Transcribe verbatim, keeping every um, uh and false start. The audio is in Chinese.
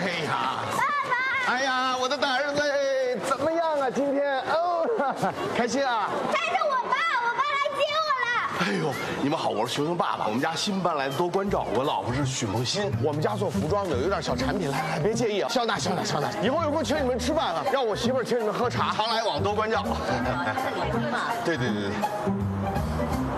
哎呀，爸爸！哎呀，我的大儿子怎么样啊？今天哦，开心啊！ 带着我爸，我爸来接我了。 哎呦，你们好，我是熊熊爸爸。我们家新搬来的多关照，我老婆是许梦欣。我们家做服装的，有点小产品，来来，别介意啊。肖娜，肖娜，肖娜，以后有空请你们吃饭啊，让我媳妇儿请你们喝茶，常来往多关照。对对对对。